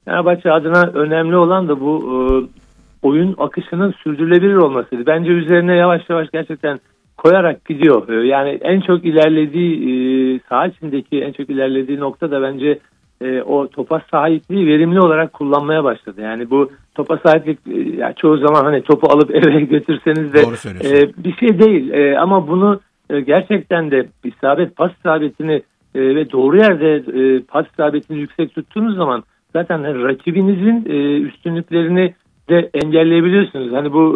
Fenerbahçe adına önemli olan da bu oyun akışının sürdürülebilir olmasıydı. Bence üzerine yavaş yavaş gerçekten koyarak gidiyor. Yani en çok ilerlediği saha içindeki en çok ilerlediği nokta da bence o topa sahipliği verimli olarak kullanmaya başladı. Yani bu topa sahiplik yani çoğu zaman hani topu alıp eve götürseniz de bir şey değil. Ama bunu gerçekten de pas isabetini ve doğru yerde pas isabetini yüksek tuttuğunuz zaman zaten rakibinizin üstünlüklerini de engelleyebiliyorsunuz. Hani bu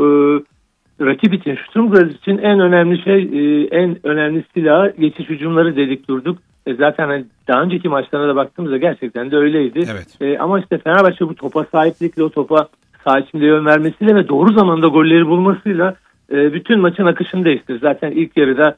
rakip için, Sturm Graz için en önemli şey, en önemli silahı geçiş hücumları dedik durduk. Zaten hani daha önceki maçlarına da baktığımızda gerçekten de öyleydi. Evet. Ama işte Fenerbahçe bu topa sahiplikle, o topa saha içinde yön vermesiyle ve doğru zamanda golleri bulmasıyla bütün maçın akışını değiştirdi. Zaten ilk yarıda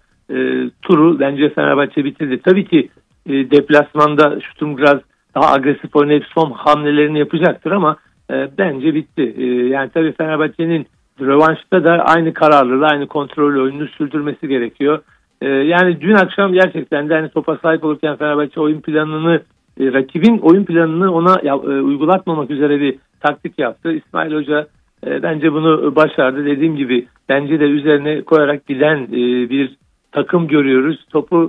turu bence Fenerbahçe bitirdi. Tabii ki deplasmanda Sturm Graz daha agresif oynayıp son hamlelerini yapacaktır ama bence bitti. Yani tabii Fenerbahçe'nin rövanşta da aynı kararlılığı, aynı kontrollü oyununu sürdürmesi gerekiyor. Yani dün akşam gerçekten de hani topa sahip olurken Fenerbahçe oyun planını, rakibin oyun planını ona uygulatmamak üzere bir taktik yaptı. İsmail Hoca bence bunu başardı. Dediğim gibi bence de üzerine koyarak giden bir takım görüyoruz. Topu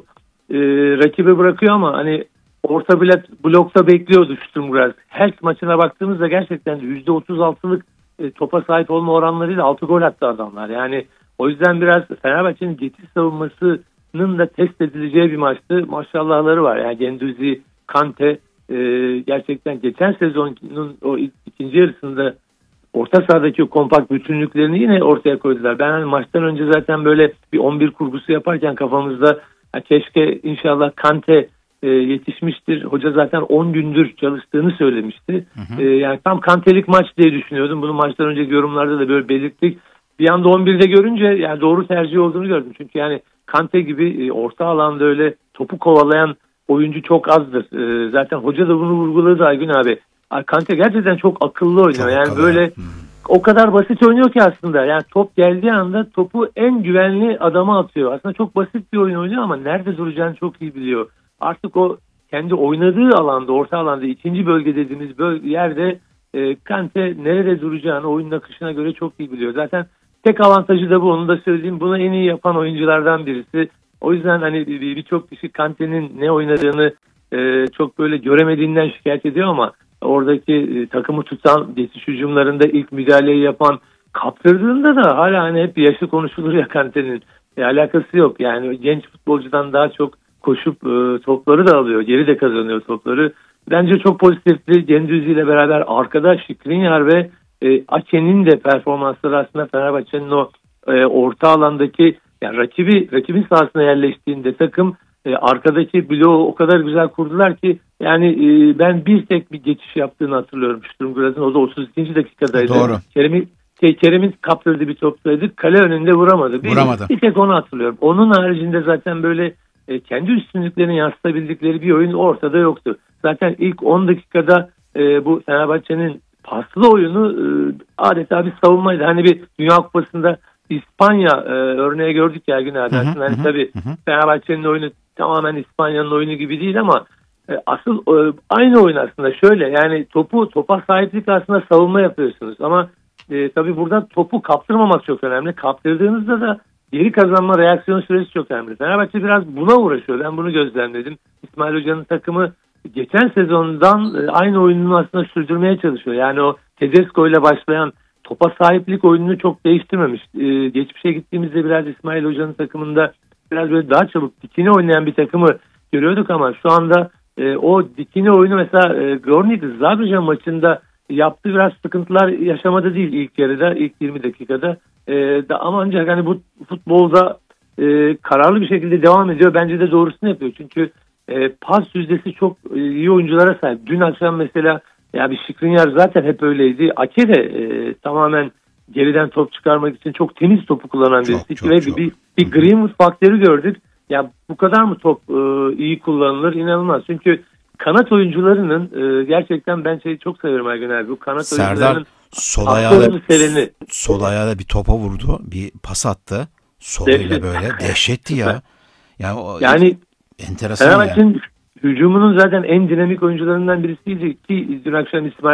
rakibe bırakıyor ama hani orta blokta bekliyordu Sturm Graz. Her maçına baktığımızda gerçekten %36'lık topa sahip olma oranlarıyla 6 gol attı adamlar. Yani o yüzden biraz Fenerbahçe'nin geçiş savunmasının da test edileceği bir maçtı. Maşallahları var. Yani Genduzi, Kante gerçekten geçen sezonun o ikinci yarısında orta sahadaki o kompakt bütünlüklerini yine ortaya koydular. Ben hani maçtan önce zaten böyle bir 11 kurgusu yaparken kafamızda keşke inşallah Kante yetişmiştir. Hoca zaten 10 gündür çalıştığını söylemişti. Yani tam Kante'lik maç diye düşünüyordum. Bunu maçtan önceki yorumlarda da böyle belirttik. Bir anda 11'de görünce yani doğru tercih olduğunu gördüm. Çünkü yani Kante gibi orta alanda öyle topu kovalayan oyuncu çok azdır. Zaten hoca da bunu vurguladı Aygün abi. Kante gerçekten çok akıllı oynuyor. Çok yani böyle o kadar basit oynuyor ki aslında. Yani top geldiği anda topu en güvenli adama atıyor. Aslında çok basit bir oyun oynuyor ama nerede duracağını çok iyi biliyor. Artık o kendi oynadığı alanda, orta alanda, ikinci bölge dediğimiz yerde Kante nerede duracağını oyunun akışına göre çok iyi biliyor. Zaten tek avantajı da bu, onu da söyleyeyim. Bunu en iyi yapan oyunculardan birisi. O yüzden hani birçok kişi Kante'nin ne oynadığını çok böyle göremediğinden şikayet ediyor ama oradaki takımı tutan, geçiş hücumlarında ilk müdahaleyi yapan, kaptırdığında da hala hani hep yaşı konuşulur ya Kante'nin. Alakası yok. Yani genç futbolcudan daha çok koşup topları da alıyor. Geri de kazanıyor topları. Bence çok pozitifti. Gendüzi ile beraber arkada Skriniar ve Ake'nin de performansları aslında Fenerbahçe'nin o orta alandaki yani rakibin sahasına yerleştiğinde takım arkadaki bloğu o kadar güzel kurdular ki yani ben bir tek bir geçiş yaptığını hatırlıyorum Sturm Graz'ın. O da 32. dakikadaydı. Doğru. Kerem'in kaptırdığı bir toptaydı. Kale önünde vuramadı. Bir tek onu hatırlıyorum. Onun haricinde zaten böyle kendi üstünlüklerini yansıtabildikleri bir oyun ortada yoktu. Zaten ilk 10 dakikada bu Fenerbahçe'nin paslı oyunu adeta bir savunmaydı. Hani bir Dünya Kupası'nda İspanya örneği gördük ya Ergün abi. Hani tabii Fenerbahçe'nin oyunu tamamen İspanya'nın oyunu gibi değil ama asıl aynı oyun aslında şöyle yani topa sahiplik aslında savunma yapıyorsunuz ama tabii burada topu kaptırmamak çok önemli. Kaptırdığınızda da geri kazanma reaksiyon süresi çok önemli. Fenerbahçe biraz buna uğraşıyor. Ben bunu gözlemledim. İsmail Hoca'nın takımı geçen sezondan aynı oyununu aslında sürdürmeye çalışıyor. Yani o Tedesco ile başlayan topa sahiplik oyununu çok değiştirmemiş. Geçmişe gittiğimizde biraz İsmail Hoca'nın takımında biraz böyle daha çabuk dikine oynayan bir takımı görüyorduk ama şu anda o dikine oyunu mesela Gornik Zagreb maçında yaptığı biraz sıkıntılar yaşamadı değil ilk yarıda, ilk 20 dakikada. Ama ancak hani bu futbolda kararlı bir şekilde devam ediyor. Bence de doğrusunu yapıyor. Çünkü pas yüzdesi çok iyi oyunculara sahip. Dün akşam mesela ya bir Skriniar zaten hep öyleydi. Ake de tamamen geriden top çıkarmak için çok temiz topu kullanan birisi. Ve bir Greenwood faktörü gördük. Ya bu kadar mı top iyi kullanılır? İnanılmaz. Çünkü kanat oyuncularının gerçekten ben çok severim Ergün abi. Bu kanat oyuncularının sol ayağıyla bir topa vurdu. Bir pas attı. Soluyla böyle. Dehşetti ya. Yani enteresan Fenerbahçe'nin hücumunun zaten en dinamik oyuncularından birisiydi ki dün akşam İsmail